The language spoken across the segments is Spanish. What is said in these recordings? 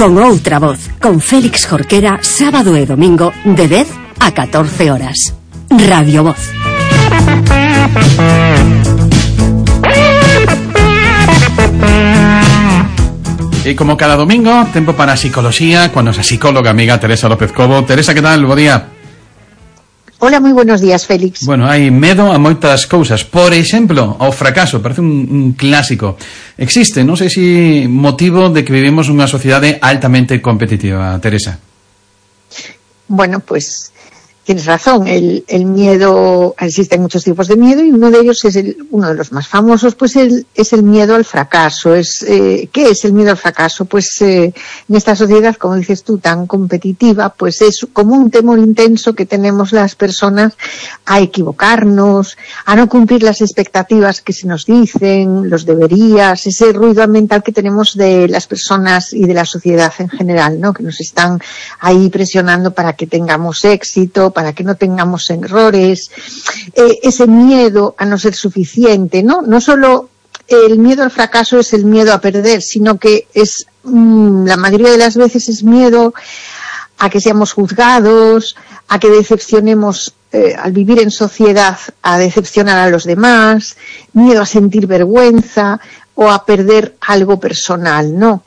Con outra voz, con Félix Jorquera, sábado e domingo, de 10 a 14 horas. Radio Voz. Y como cada domingo, tempo para psicología, con nosa psicóloga amiga Teresa López Cobo. Teresa, que tal? Bo día. Hola, moi buenos días, Félix. Bueno, hai medo a moitas cousas. Por exemplo, ao fracaso, parece un clásico. Existe, non sei se motivo de que vivimos unha sociedade altamente competitiva, Teresa. Bueno, pues tienes razón, el miedo, existen muchos tipos de miedo y uno de ellos es uno de los más famosos, pues es el miedo al fracaso. ¿Qué es el miedo al fracaso? Pues en esta sociedad, como dices tú, tan competitiva, pues es como un temor intenso que tenemos las personas a equivocarnos, a no cumplir las expectativas que se nos dicen, los deberías, ese ruido mental que tenemos de las personas y de la sociedad en general, ¿no? Que nos están ahí presionando para que tengamos éxito, para que no tengamos errores, ese miedo a no ser suficiente, ¿no? No solo el miedo al fracaso es el miedo a perder, sino que es, la mayoría de las veces es miedo a que seamos juzgados, a que decepcionemos, al vivir en sociedad, a decepcionar a los demás, miedo a sentir vergüenza o a perder algo personal, ¿no?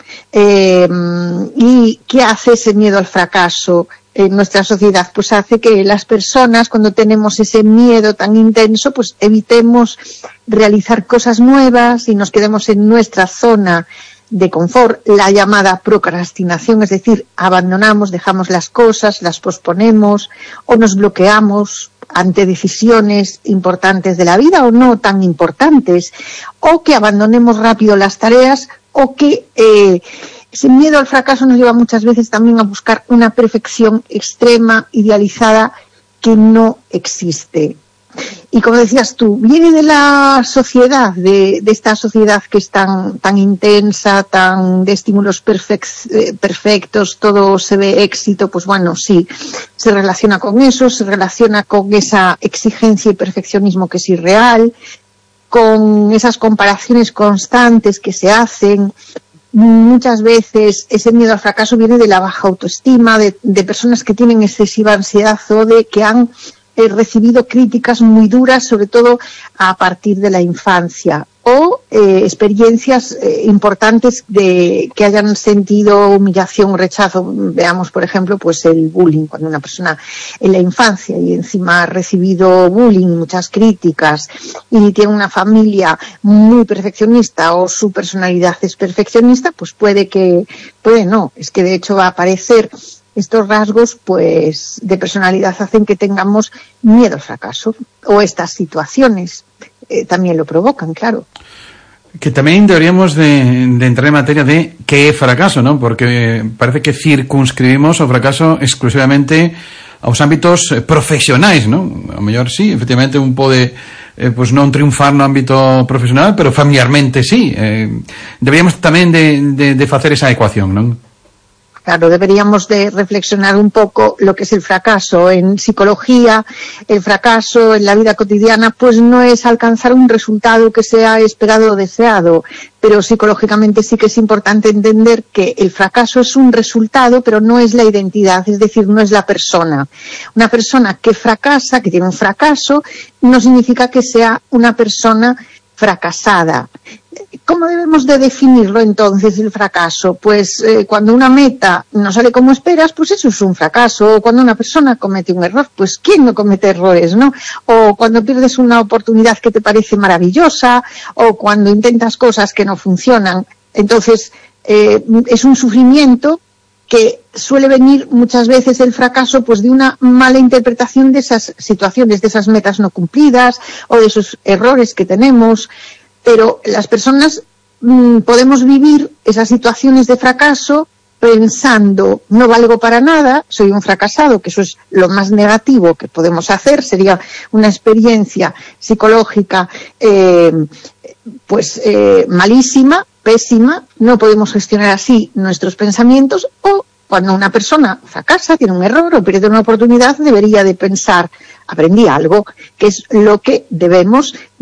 ¿Y qué hace ese miedo al fracaso en nuestra sociedad? Pues hace que las personas, cuando tenemos ese miedo tan intenso, pues evitemos realizar cosas nuevas y nos quedemos en nuestra zona de confort, la llamada procrastinación, es decir, abandonamos, dejamos las cosas, las posponemos o nos bloqueamos ante decisiones importantes de la vida o no tan importantes, o que abandonemos rápido las tareas, o que ese miedo al fracaso nos lleva muchas veces también a buscar una perfección extrema, idealizada, que no existe. Y como decías tú, viene de la sociedad, de esta sociedad que es tan intensa, tan de estímulos perfectos, todo se ve éxito, pues bueno, sí, se relaciona con eso, se relaciona con esa exigencia y perfeccionismo que es irreal, con esas comparaciones constantes que se hacen. Muchas veces ese miedo al fracaso viene de la baja autoestima, de personas que tienen excesiva ansiedad o de que han recibido críticas muy duras, sobre todo a partir de la infancia, o experiencias importantes que hayan sentido humillación o rechazo. Veamos, por ejemplo, pues el bullying, cuando una persona en la infancia y encima ha recibido bullying, muchas críticas, y tiene una familia muy perfeccionista o su personalidad es perfeccionista, pues puede no, es que de hecho va a aparecer. Estos rasgos, pues, de personalidad hacen que tengamos miedo al fracaso, o estas situaciones también lo provocan, claro. Que tamén deberíamos de entrar en materia de que é fracaso, non? Porque parece que circunscribimos o fracaso exclusivamente aos ámbitos profesionais, non? A mellor sí, efectivamente un pode pues non triunfar no ámbito profesional, pero familiarmente sí. Deberíamos tamén de facer esa ecuación, non? Claro, deberíamos de reflexionar un poco lo que es el fracaso. En psicología, el fracaso en la vida cotidiana pues no es alcanzar un resultado que sea esperado o deseado, pero psicológicamente sí que es importante entender que el fracaso es un resultado, pero no es la identidad, es decir, no es la persona. Una persona que fracasa, que tiene un fracaso, no significa que sea una persona fracasada. ¿Cómo debemos de definirlo entonces el fracaso? Pues cuando una meta no sale como esperas, pues eso es un fracaso. O cuando una persona comete un error, pues ¿quién no comete errores, no? O cuando pierdes una oportunidad que te parece maravillosa, o cuando intentas cosas que no funcionan. Entonces es un sufrimiento que suele venir muchas veces el fracaso pues de una mala interpretación de esas situaciones, de esas metas no cumplidas o de esos errores que tenemos. Pero las personas podemos vivir esas situaciones de fracaso pensando, no valgo para nada, soy un fracasado, que eso es lo más negativo que podemos hacer, sería una experiencia psicológica malísima, pésima, no podemos gestionar así nuestros pensamientos. O cuando una persona fracasa, tiene un error o pierde una oportunidad, debería de pensar, aprendí algo, que es lo que debemos